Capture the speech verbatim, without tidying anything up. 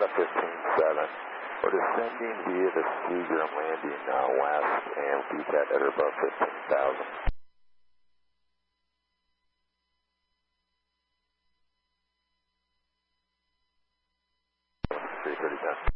fifteen seven. We're descending via the Seagram landing uh, west and V TAC at or above fifteen thousand. three thirty, ten.